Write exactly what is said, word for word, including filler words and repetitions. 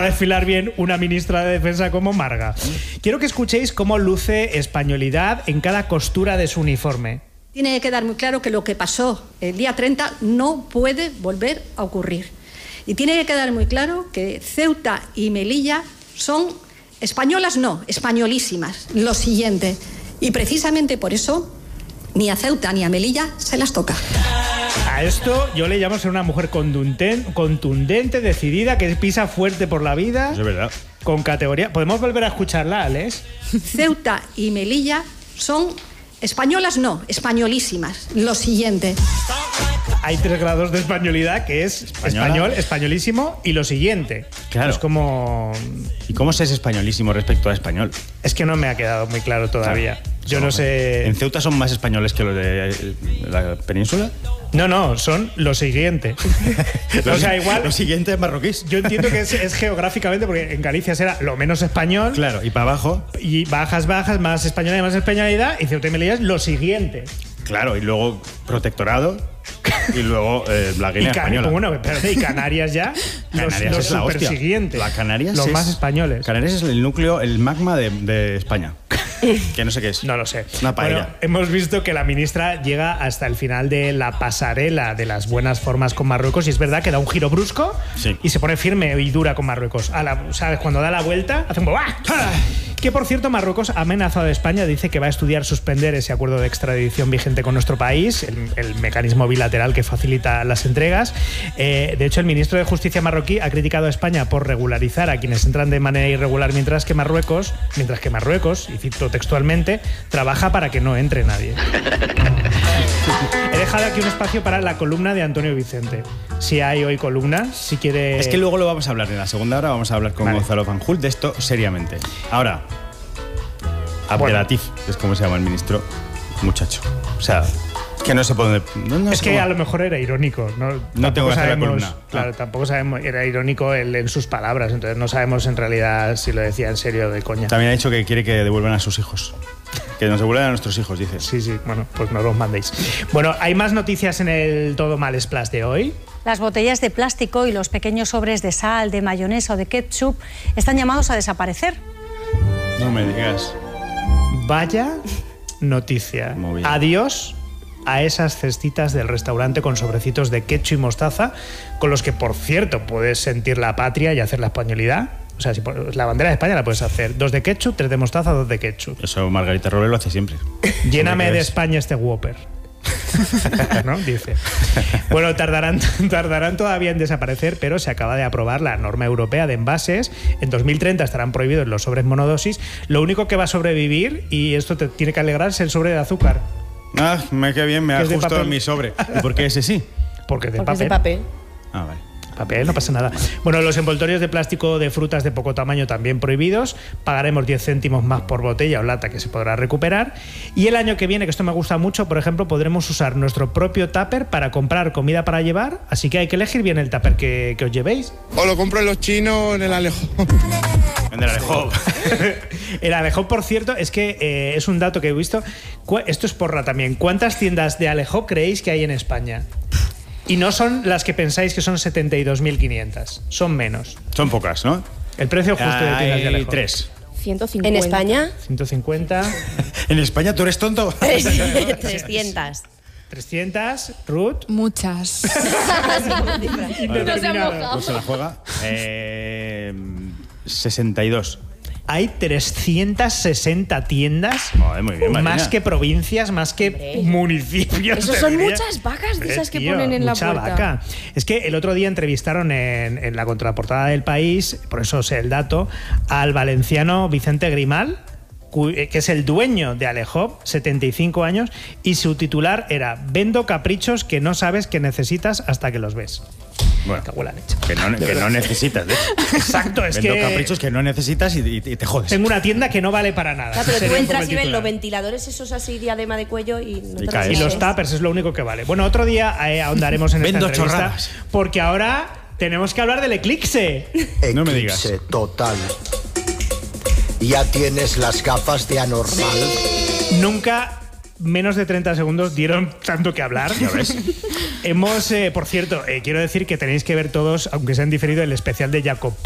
desfilar bien una ministra de Defensa como Marga. Quiero que escuchéis cómo luce españolidad en cada costura de su uniforme. Tiene que quedar muy claro que lo que pasó el día treinta no puede volver a ocurrir. Y tiene que quedar muy claro que Ceuta y Melilla son españolas, no, españolísimas. Lo siguiente. Y precisamente por eso ni a Ceuta ni a Melilla se las toca. A esto yo le llamo ser una mujer contundente, contundente, decidida, que pisa fuerte por la vida. Eso es verdad. Con categoría. ¿Podemos volver a escucharla, Alex? Ceuta y Melilla son españolas, no, españolísimas. Lo siguiente. Hay tres grados de españolidad, que es Española. español, españolísimo y lo siguiente. Claro. Es como... ¿Y cómo se es españolísimo respecto a español? Es que no me ha quedado muy claro todavía. Claro. Yo no sé... ¿En Ceuta son más españoles que los de la península? No, no, son lo siguiente. O sea, igual... Lo siguiente es marroquíes. Yo entiendo que es, es geográficamente, porque en Galicia será lo menos español. Claro, y para abajo... Y bajas, bajas, más españolidad, más españolidad. Y Ceuta y Melilla es lo siguiente. Claro, y luego protectorado y luego eh, la Guinea y Can española. Bueno, espérate, y Canarias ya. Canarias los es la hostia. siguiente. La Canarias Los es, más españoles. Canarias es el núcleo, el magma de, de España. Que no sé qué es. No lo sé. Una paella. Bueno, hemos visto que la ministra llega hasta el final de la pasarela de las buenas formas con Marruecos, y es verdad que da un giro brusco Sí. y se pone firme y dura con Marruecos. A la, ¿sabes? Cuando da la vuelta, hace un ¡ah! Que, por cierto, Marruecos ha amenazado a España, dice que va a estudiar suspender ese acuerdo de extradición vigente con nuestro país, el, el mecanismo bilateral que facilita las entregas. Eh, de hecho, el ministro de Justicia marroquí ha criticado a España por regularizar a quienes entran de manera irregular, mientras que Marruecos, mientras que Marruecos, y cito textualmente, trabaja para que no entre nadie. He dejado aquí un espacio para la columna de Antonio Vicente. Si hay hoy columna, si quiere... Es que luego lo vamos a hablar en la segunda hora, vamos a hablar con Vale. Gonzalo Fanjul de esto seriamente. Ahora, Abdelatif, que es como se llama el ministro, muchacho. O sea, que no se puede... No, no Es sé que cómo- a lo mejor era irónico. No, No tengo que hacer la columna. Claro, Ah. tampoco sabemos. Era irónico él en sus palabras, entonces no sabemos en realidad si lo decía en serio o de coña. También ha dicho que quiere que devuelvan a sus hijos. Que nos devuelvan a nuestros hijos, dice. Sí, sí, bueno, pues no los mandéis. Bueno, hay más noticias en el Todo Mal Splash de hoy. Las botellas de plástico y los pequeños sobres de sal, de mayonesa o de ketchup están llamados a desaparecer. No me digas. Vaya noticia. Muy bien. Adiós a esas cestitas del restaurante con sobrecitos de ketchup y mostaza, con los que, por cierto, puedes sentir la patria y hacer la españolidad. O sea, si por- la bandera de España la puedes hacer. Dos de ketchup, tres de mostaza, dos de ketchup. Eso Margarita Robles lo hace siempre. Lléname Siempre de que es- España este Whopper. ¿No? Dice. Bueno, tardarán, tardarán todavía en desaparecer, pero se acaba de aprobar la norma europea de envases. En dos mil treinta estarán prohibidos los sobres monodosis. Lo único que va a sobrevivir, y esto te tiene que alegrar, es el sobre de azúcar. Ah, me queda bien, me Que ha es de justo papel. mi sobre. ¿Y por qué ese sí? Porque es de Porque papel. es de papel. Ah, vale. Papel, no pasa nada. Bueno, los envoltorios de plástico de frutas de poco tamaño también prohibidos. Pagaremos diez céntimos más por botella o lata, que se podrá recuperar. Y el año que viene, que esto me gusta mucho, por ejemplo, podremos usar nuestro propio tupper para comprar comida para llevar. Así que hay que elegir bien el tupper que, que os llevéis. O lo compro en los chinos en el Alejo. En el Alejo. El Alejop, por cierto, es que eh, es un dato que he visto. Cu- Esto es porra también. ¿Cuántas tiendas de Alejop creéis que hay en España? Y no son las que pensáis que son setenta y dos mil quinientas. Son menos. Son pocas, ¿no? El precio justo de tiendas de Hay Alejop. tres. ciento cincuenta. En España, ciento cincuenta. ¿En España tú eres tonto? trescientas. trescientas, Ruth. Muchas. Indeterminado. Pues se la juega. Eh, sesenta y dos. Hay trescientas sesenta tiendas. Joder, muy bien, Marina. Más que provincias, más que Hombre. municipios. Esos te son diría. muchas vacas de Eh, esas que tío, ponen en la mucha puerta. vaca. Es que el otro día entrevistaron en, en la contraportada del País, por eso sé el dato, al valenciano Vicente Grimal, cu- eh, que es el dueño de Alejop, setenta y cinco años, y su titular era: vendo caprichos que no sabes que necesitas hasta que los ves. Bueno, Cago en la leche. que no, que no necesitas. ¿eh? Exacto, es Vendo que caprichos que no necesitas y, y- y te jodes. tengo una tienda que no vale para nada. Claro, pero Sería tú un poco entras el y ves titular. los ventiladores esos así, diadema de cuello y no Y te caes. Y lo los sabes. tuppers es lo único que vale. Bueno, otro día eh, ahondaremos en esta Vendo entrevista, chorradas. porque ahora tenemos que hablar del eclipse. No me digas. Eclipse total. ¿Ya tienes las gafas de anormal? Nunca menos de treinta segundos dieron tanto que hablar. Ya ves. Hemos, eh, por cierto, eh, quiero decir que tenéis que ver todos, aunque sea en diferido, el especial de Jacob